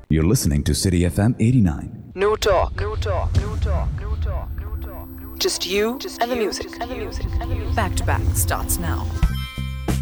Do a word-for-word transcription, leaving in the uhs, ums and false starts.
You're listening to City F M eighty-nine. No talk. No talk. No talk. No talk. No talk. Just you and the music. And the music. And the music. Back to Back starts now.